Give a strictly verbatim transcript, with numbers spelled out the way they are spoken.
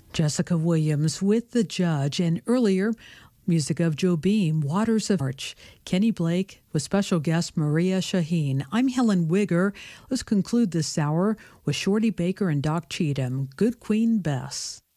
Jessica Williams with The Judge, and earlier, music of Joe Beam, Waters of March. Kenny Blake with special guest Maria Shaheen. I'm Helen Wigger. Let's conclude this hour with Shorty Baker and Doc Cheatham, Good Queen Bess.